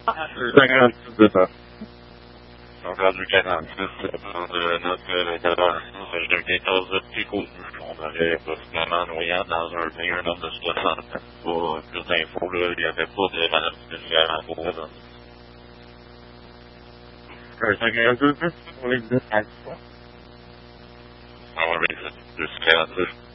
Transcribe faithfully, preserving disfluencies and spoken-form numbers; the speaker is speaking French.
cinquante-six de ça. On a du quarante-six de notre dollar. Je deviens quinze petits coups. On aurait possiblement noyant dans un bain un homme de soixante ans. Pour plus d'infos, là, il n'y avait pas de madame Spéciale en gros. Un cinquante-six pour les deux. Ah ouais, mais c'est plus quarante-six.